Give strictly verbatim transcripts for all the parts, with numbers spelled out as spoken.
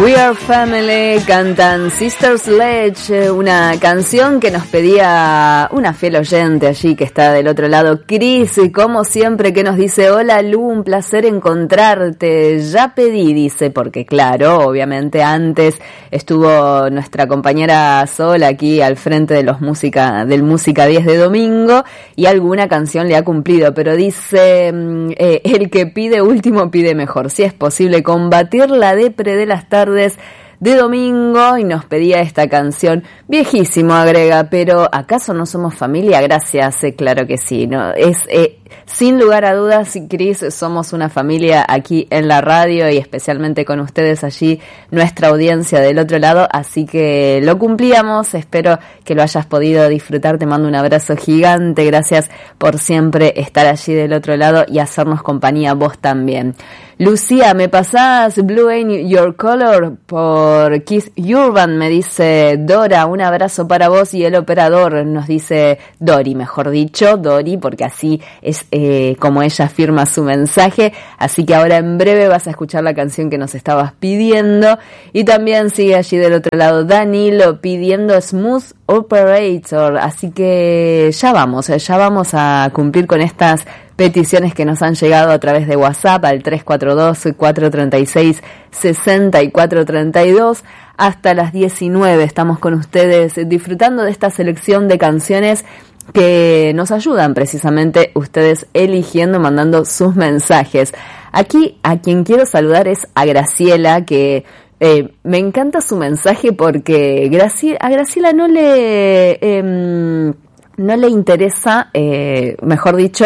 We Are Family, cantan Sister Sledge, una canción que nos pedía una fiel oyente allí que está del otro lado, Cris, como siempre, que nos dice: hola Lu, un placer encontrarte, ya pedí, dice, porque claro, obviamente antes estuvo nuestra compañera Sol aquí al frente de los música, del Música diez de domingo y alguna canción le ha cumplido, pero dice, eh, el que pide último pide mejor, si es posible combatir la depre de las tardes de domingo, y nos pedía esta canción, viejísimo agrega, pero ¿acaso no somos familia? Gracias, eh, claro que sí, no es eh, sin lugar a dudas, Cris, somos una familia aquí en la radio y especialmente con ustedes allí, nuestra audiencia del otro lado, así que lo cumplíamos, espero que lo hayas podido disfrutar, te mando un abrazo gigante, gracias por siempre estar allí del otro lado y hacernos compañía vos también. Lucía, ¿me pasás Blue Ain't Your Color por Keith Urban? Me dice Dora, un abrazo para vos, y el operador nos dice Dori, mejor dicho, Dori, porque así es eh, como ella firma su mensaje, así que ahora en breve vas a escuchar la canción que nos estabas pidiendo, y también sigue allí del otro lado Danilo pidiendo Smooth Operator, así que ya vamos, ya vamos a cumplir con estas peticiones que nos han llegado a través de WhatsApp al tres cuatro dos, cuatro tres seis, seis cuatro tres dos. Hasta las diecinueve estamos con ustedes disfrutando de esta selección de canciones que nos ayudan precisamente ustedes eligiendo, mandando sus mensajes. Aquí a quien quiero saludar es a Graciela, que eh, me encanta su mensaje porque Graci- a Graciela no le, eh, no le interesa, eh, mejor dicho,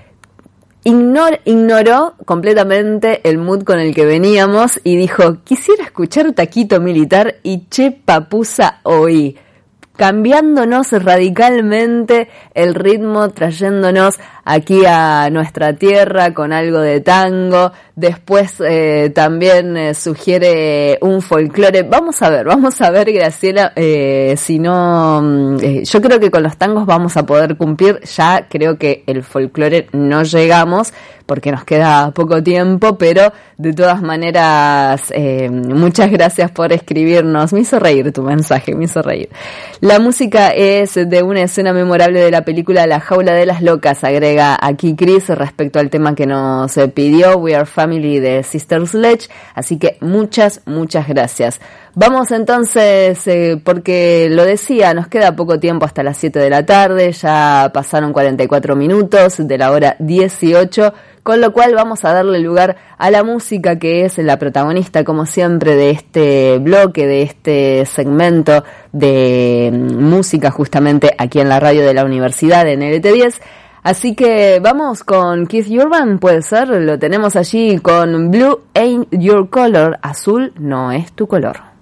Ignor, ignoró completamente el mood con el que veníamos y dijo, quisiera escuchar Taquito Militar y Che Papusa hoy, cambiándonos radicalmente el ritmo, trayéndonos aquí a nuestra tierra con algo de tango. Después eh, también eh, sugiere un folclore. Vamos a ver, vamos a ver, Graciela, eh, si no, eh, yo creo que con los tangos vamos a poder cumplir. Ya creo que el folclore no llegamos porque nos queda poco tiempo, pero de todas maneras, eh, muchas gracias por escribirnos. Me hizo reír tu mensaje, me hizo reír. La música es de una escena memorable de la película La Jaula de las Locas, agrega aquí Cris respecto al tema que nos pidió, We Are Family de Sister Sledge, así que muchas, muchas gracias. Vamos entonces, eh, porque lo decía, nos queda poco tiempo hasta las siete de la tarde, ya pasaron cuarenta y cuatro minutos de la hora dieciocho, con lo cual vamos a darle lugar a la música, que es la protagonista, como siempre, de este bloque, de este segmento de música, justamente aquí en la radio de la Universidad, en L T diez. Así que vamos con Keith Urban, puede ser, lo tenemos allí con Blue Ain't Your Color, azul no es tu color.